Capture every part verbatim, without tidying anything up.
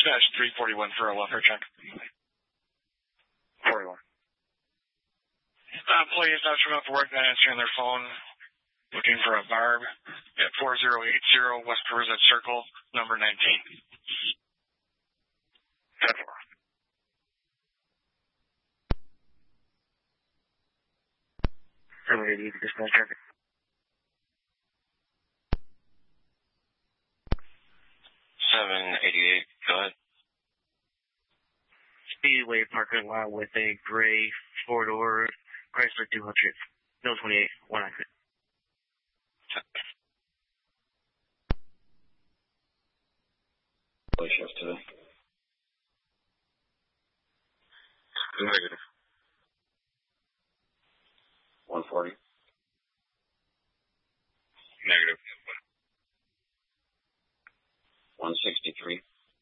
Dispatch three forty-one for a welfare check. forty-one. Uh, employees not showing up for work, not answering their phone, looking for a Barb at four zero eight zero West Perusa Circle, number nineteen. ten four. seven eighty, dispatch traffic. seven eighty-eight, go ahead. Speedway parking lot with a gray four-door Chrysler two hundred. No twenty-eight, one accident. Play shift today. Negative. one forty. Negative. one sixty-three.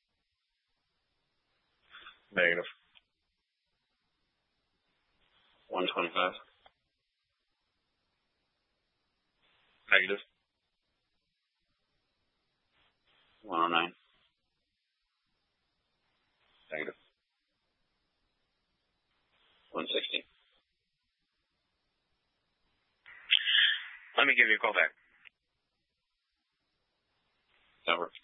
Negative. one twenty-five. Negative. one oh nine. Negative. one sixty. Let me give you a call back. That works.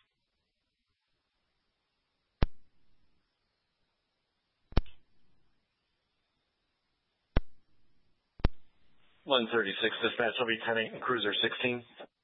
one thirty-six, dispatch, L B ten eight and Cruiser sixteen.